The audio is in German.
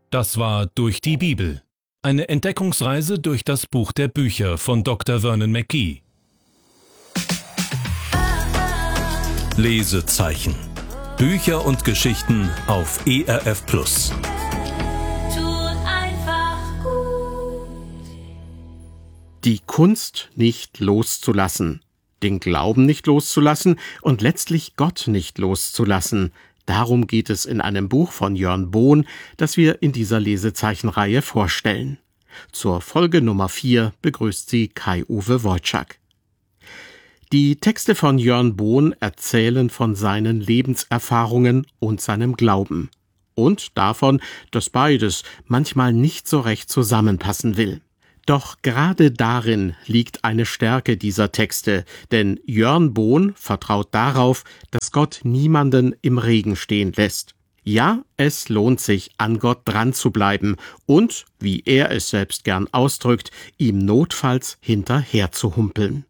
Das war Durch die Bibel. Eine Entdeckungsreise durch das Buch der Bücher von Dr. Vernon McGee. Lesezeichen. Bücher und Geschichten auf ERF+. Die Kunst nicht loszulassen, den Glauben nicht loszulassen und letztlich Gott nicht loszulassen. Darum geht es in einem Buch von Jörn Bohn, das wir in dieser Lesezeichenreihe vorstellen. Zur Folge Nummer 4 begrüßt sie Kai-Uwe Wojczak. Die Texte von Jörn Bohn erzählen von seinen Lebenserfahrungen und seinem Glauben. Und davon, dass beides manchmal nicht so recht zusammenpassen will. Doch gerade darin liegt eine Stärke dieser Texte, denn Jörn Bohn vertraut darauf, dass Gott niemanden im Regen stehen lässt. Ja, es lohnt sich, an Gott dran zu bleiben und, wie er es selbst gern ausdrückt, ihm notfalls hinterher zu humpeln.